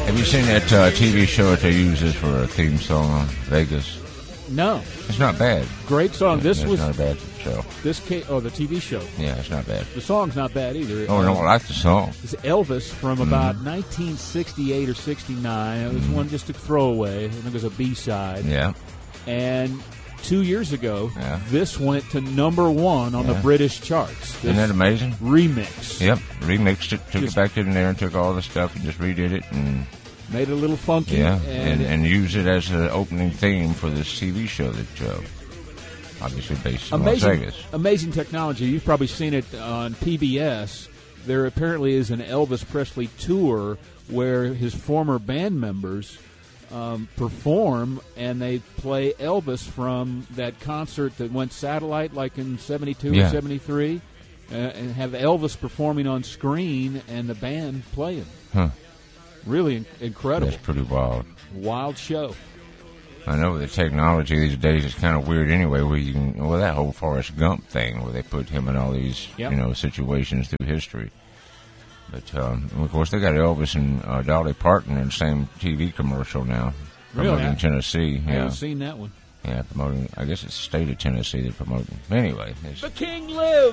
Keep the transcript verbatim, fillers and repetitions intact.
Have you seen that uh, T V show that they use this for a theme song on Vegas? No. It's not bad. Great song. This it's was not a bad show. This came, oh, the T V show. Yeah, it's not bad. The song's not bad either. Oh, I don't uh, like the song. It's Elvis from Mm-hmm. about nineteen sixty-eight or sixty-nine. It was Mm-hmm. one just a throwaway. I think it was a B-side. Yeah. And two years ago, Yeah. this went to number one on Yeah. the British charts. This Isn't that amazing? remix. Yep. Remixed it, took Just- it back in there and took all the stuff and just redid it and Made it a little funky. yeah, And, and, and used it as the opening theme for this T V show that uh, obviously based in Las amazing, Vegas. amazing technology. You've probably seen it on P B S. There apparently is an Elvis Presley tour where his former band members um, perform, and they play Elvis from that concert that went satellite like in seventy-two Yeah. or seventy-three, uh, and have Elvis performing on screen and the band playing. Huh. Really in- incredible. That's pretty wild. Wild show. I know the technology these days is kind of weird anyway, where you can, well, that whole Forrest Gump thing where they put him in all these, Yep. you know, situations through history. But, um, of course, they got Elvis and uh, Dolly Parton in the same T V commercial now, Really? promoting I- Tennessee. I Yeah, haven't seen that one. yeah, promoting, I guess it's the state of Tennessee they're promoting. Anyway, it's, The King lives!